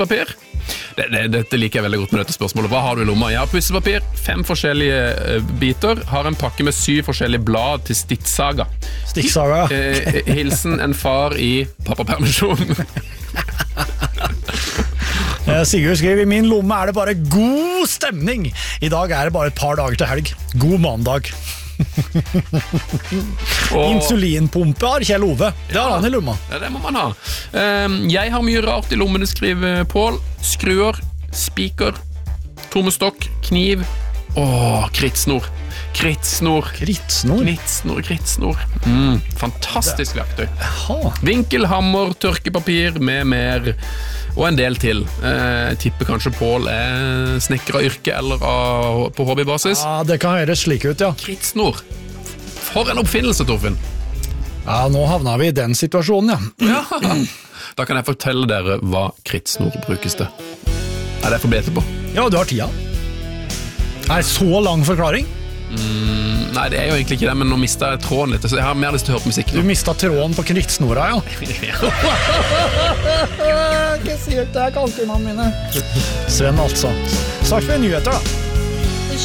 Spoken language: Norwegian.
pussepapir. Dette liker jeg veldig godt med dette spørsmålet. Hva har du i lomma? Jeg har pussepapir, 5 forskjellige biter, har en pakke med 7 forskjellige blad til stikksaga. Stikksaga, ja. Hilsen en far i pappapermisjon. Sigurd skriver, i min lomme er det bare god stemning. I dag er det bare et par dager til helg. God mandag. Insulinpumpe har Kjell Ove. Det har han i lomma. Ja, det må man ha. Jeg har mye rart i lommene, skriver Pål. Skruer, spiker, tommestokk, kniv og krittsnor. Krittsnor. Fantastisk verktøy. Vinkel, hammer, tørkepapir med mer og en del til. Jeg tipper kanskje Pål er snekker av yrke eller på hobbybasis. Ja, det kan høres slik ut, ja. Krittsnor. For en oppfinnelse, Torfinn. Ja, nå havna vi i den situasjonen, ja. Da kan jeg fortelle dere hva krittsnor brukes til. Det for etterpå? Ja, du har tida. Så lang forklaring? Nei, det jo egentlig ikke det, men nå mistet jeg tråden litt, så jeg har mer lyst til å høre på musikk nå. Du mistet tråden på krittsnora, ja. Ikke si ut det, kalkunene mine. Sven, altså. Snart med nyheter, da.